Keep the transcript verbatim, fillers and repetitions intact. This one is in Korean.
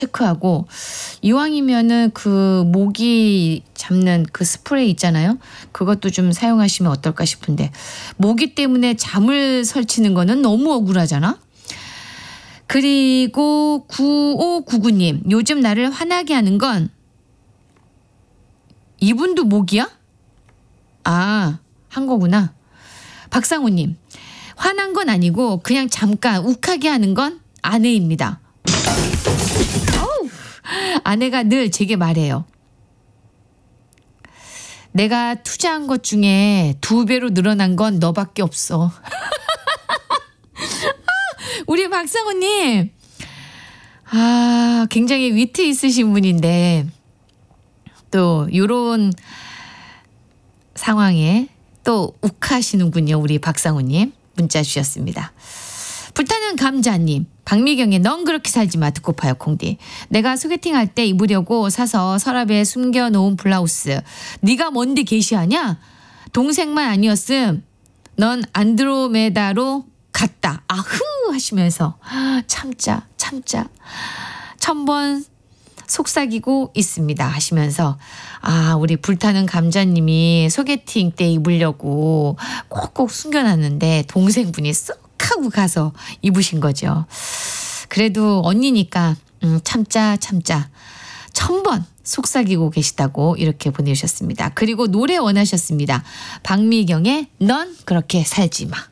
체크하고 이왕이면은 그 모기 잡는 그 스프레이 있잖아요. 그것도 좀 사용하시면 어떨까 싶은데 모기 때문에 잠을 설치는 거는 너무 억울하잖아. 그리고 구오구구 님 요즘 나를 화나게 하는 건 이분도 모기야? 아, 한 거구나. 박상우님 화난 건 아니고 그냥 잠깐 욱하게 하는 건 아내입니다. 어우, 아내가 늘 제게 말해요. 내가 투자한 것 중에 두 배로 늘어난 건 너밖에 없어. 우리 박상우님, 아, 굉장히 위트 있으신 분인데 또 이런 상황에 또 욱하시는군요. 우리 박상우님 문자 주셨습니다. 불타는 감자님 박미경의 넌 그렇게 살지마 듣고파요 콩디. 내가 소개팅할 때 입으려고 사서 서랍에 숨겨놓은 블라우스 네가 뭔데 게시하냐? 동생만 아니었음 넌 안드로메다로 갔다. 아흐 하시면서 참자 참자 천번 속삭이고 있습니다 하시면서 아 우리 불타는 감자님이 소개팅 때 입으려고 꼭꼭 숨겨놨는데 동생분이 쏙 하고 가서 입으신 거죠. 그래도 언니니까 음, 참자 참자 천번 속삭이고 계시다고 이렇게 보내주셨습니다. 그리고 노래 원하셨습니다. 박미경의 넌 그렇게 살지 마.